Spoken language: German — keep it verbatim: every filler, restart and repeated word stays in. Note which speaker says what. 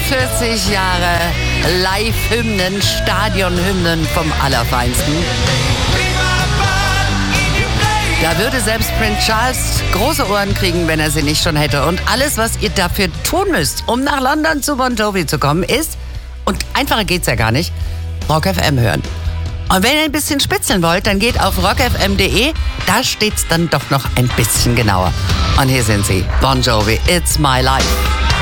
Speaker 1: vierzig Jahre Live-Hymnen, Stadionhymnen vom Allerfeinsten. Da würde selbst Prince Charles große Ohren kriegen, wenn er sie nicht schon hätte. Und alles, was ihr dafür tun müsst, um nach London zu Bon Jovi zu kommen, ist, und einfacher geht's ja gar nicht, Rock F M hören. Und wenn ihr ein bisschen spitzeln wollt, dann geht auf rock f m punkt d e. Da steht's dann doch noch ein bisschen genauer. Und hier sind sie, Bon Jovi, It's My Life.